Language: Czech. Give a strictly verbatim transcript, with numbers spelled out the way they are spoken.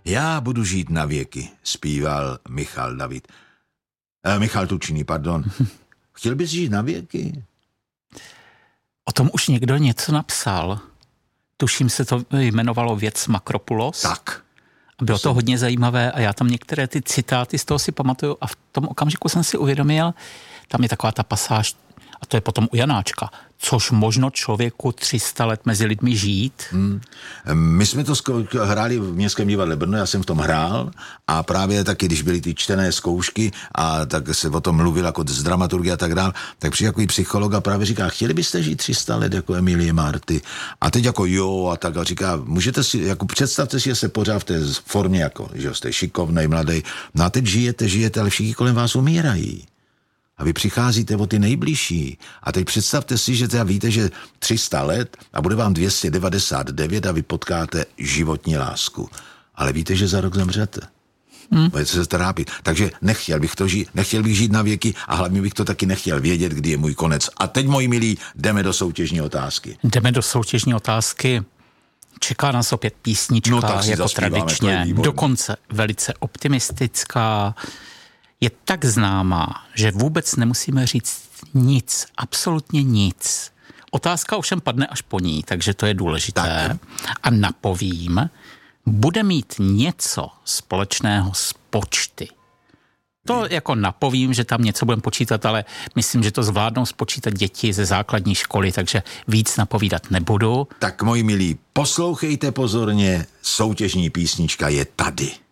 Já budu žít na věky, zpíval Michal David. Eh, Michal Tučný, pardon. Chtěl bys žít na věky? O tom už někdo něco napsal. Tuším se to jmenovalo Věc Makropulos. Tak. Bylo to hodně zajímavé a já tam některé ty citáty z toho si pamatuju a v tom okamžiku jsem si uvědomil, tam je taková ta pasáž, a to je potom u Janáčka, což možno člověku tři sta let mezi lidmi žít. Hmm. My jsme to zkou- hráli v Městském divadle Brno, já jsem v tom hrál a právě taky, když byly ty čtené zkoušky a tak se o tom mluvil jako z dramaturgie a tak dál, tak přijde jako psycholog a právě říká, chtěli byste žít tři sta let jako Emilie Marty? A teď jako jo a tak a říká, můžete si, jako představte si, že se pořád v té formě jako, že jste šikovnej, mladý, no a teď žijete, žijete, ale všichni kolem vás umírají. A vy přicházíte o ty nejbližší. A teď představte si, že teda víte, že tři sta let a bude vám dvě stě devadesát devět a vy potkáte životní lásku. Ale víte, že za rok zemřete. Hmm. Budete se trápit. Takže nechtěl bych to žít, nechtěl bych žít na věky a hlavně bych to taky nechtěl vědět, kdy je můj konec. A teď, moji milí, jdeme do soutěžní otázky. Jdeme do soutěžní otázky. Čeká nás opět písnička, no, jako tradičně. Dokonce velice optimistická. Je tak známá, že vůbec nemusíme říct nic, absolutně nic. Otázka ovšem padne až po ní, takže to je důležité. Tak. A napovím, bude mít něco společného s počty. To jako napovím, že tam něco budeme počítat, ale myslím, že to zvládnou spočítat děti ze základní školy, takže víc napovídat nebudu. Tak, moji milí, poslouchejte pozorně, soutěžní písnička je tady.